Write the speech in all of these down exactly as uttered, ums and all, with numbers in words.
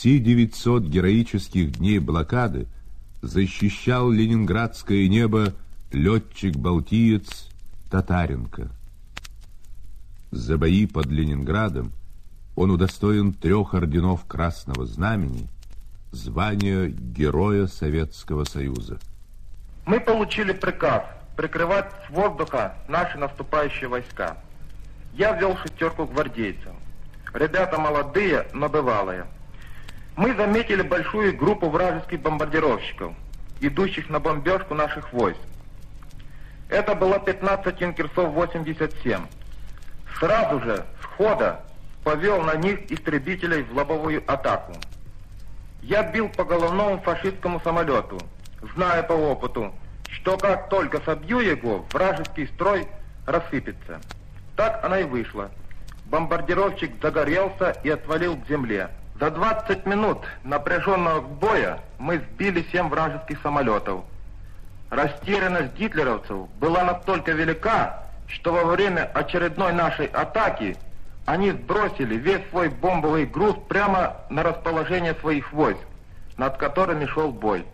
все девятьсот героических дней блокады защищал ленинградское небо летчик-балтиец Татаренко. За бои под Ленинградом он удостоен трех орденов Красного Знамени, звания Героя Советского Союза. Мы получили приказ прикрывать с воздуха наши наступающие войска. Я ввел шестерку гвардейцев. Ребята молодые, но бывалые. Мы заметили большую группу вражеских бомбардировщиков, идущих на бомбежку наших войск. Это было пятнадцать юнкерсов восемьдесят семь. Сразу же, с хода, повел на них истребителей в лобовую атаку. Я бил по головному фашистскому самолету, зная по опыту, что как только собью его, вражеский строй рассыпется. Так она и вышла. Бомбардировщик загорелся и отвалил к земле. За двадцать минут напряженного боя мы сбили семь вражеских самолетов. Растерянность гитлеровцев была настолько велика, что во время очередной нашей атаки они сбросили весь свой бомбовый груз прямо на расположение своих войск, над которыми шел бой.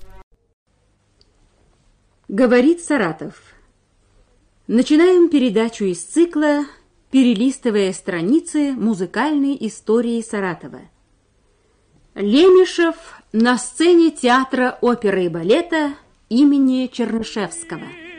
Говорит Саратов. Начинаем передачу из цикла «Перелистывая страницы музыкальной истории Саратова». Лемешев на сцене театра оперы и балета имени Чернышевского.